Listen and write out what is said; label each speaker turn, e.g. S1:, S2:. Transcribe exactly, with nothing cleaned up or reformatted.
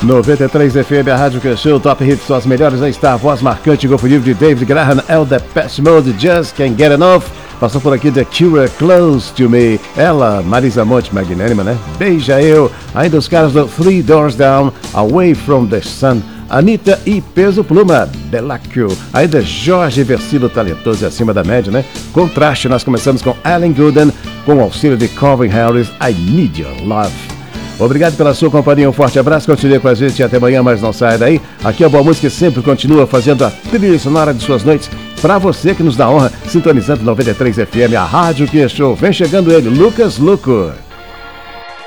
S1: noventa e três F M, a Rádio que show, Top Hits, são as melhores. Aí está a voz marcante e confundido de David Graham, é o Depeche Mode, Just Can't Get Enough. Passou por aqui The Cure, Close to Me. Ela, Marisa Monte, magnânima, né? Beija Eu. Ainda os caras do Three Doors Down, Away from the Sun. Anitta e Peso Pluma, Delacue. Ainda Jorge Versilo, talentoso e acima da média, né? Contraste, nós começamos com Alan Gooden, com o auxílio de Calvin Harris, I Need Your Love. Obrigado pela sua companhia, um forte abraço, continue com a gente até amanhã, mas não saia daí. Aqui é a Boa Música sempre continua fazendo a trilha sonora de suas noites, para você que nos dá honra, sintonizando noventa e três F M, a Rádio que show. Vem chegando ele, Lucas Luco.